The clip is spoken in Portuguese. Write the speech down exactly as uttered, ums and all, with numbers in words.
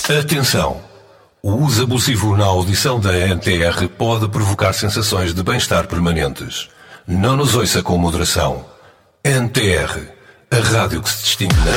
Atenção! O uso abusivo na audição da N T R pode provocar sensações de bem-estar permanentes. Não nos ouça com moderação. N T R, a rádio que se distingue na